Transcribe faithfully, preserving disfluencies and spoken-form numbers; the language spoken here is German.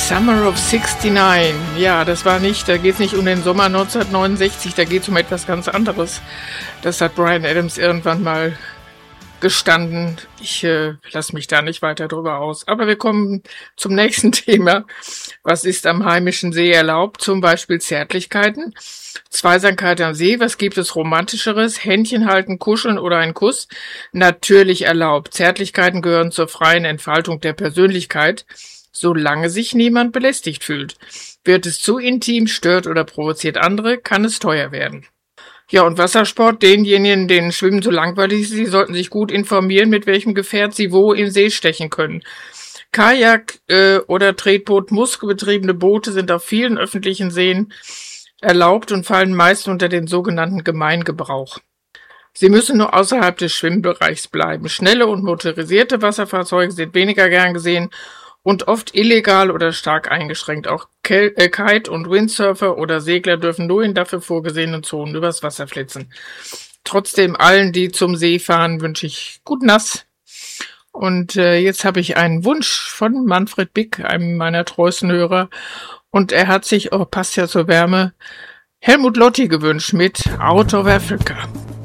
Summer of sixty-nine. Ja, das war nicht, da geht es nicht um den Sommer neunzehnhundertneunundsechzig, da geht es um etwas ganz anderes. Das hat Bryan Adams irgendwann mal gestanden. Ich äh, lasse mich da nicht weiter drüber aus. Aber wir kommen zum nächsten Thema. Was ist am heimischen See erlaubt? Zum Beispiel Zärtlichkeiten. Zweisamkeit am See, was gibt es Romantischeres? Händchen halten, kuscheln oder ein Kuss? Natürlich erlaubt. Zärtlichkeiten gehören zur freien Entfaltung der Persönlichkeit, solange sich niemand belästigt fühlt. Wird es zu intim, stört oder provoziert andere, kann es teuer werden. Ja, und Wassersport, denjenigen, denen Schwimmen zu langweilig ist, sie sollten sich gut informieren, mit welchem Gefährt sie wo im See stechen können. Kajak äh, oder Tretboot, muskelbetriebene Boote sind auf vielen öffentlichen Seen erlaubt und fallen meist unter den sogenannten Gemeingebrauch. Sie müssen nur außerhalb des Schwimmbereichs bleiben. Schnelle und motorisierte Wasserfahrzeuge sind weniger gern gesehen und oft illegal oder stark eingeschränkt. Auch Kite- und Windsurfer oder Segler dürfen nur in dafür vorgesehenen Zonen übers Wasser flitzen. Trotzdem allen, die zum See fahren, wünsche ich gut nass. Und äh, jetzt habe ich einen Wunsch von Manfred Bick, einem meiner treuesten Hörer. Und er hat sich, oh, passt ja zur Wärme, Helmut Lotti gewünscht mit Out of Africa.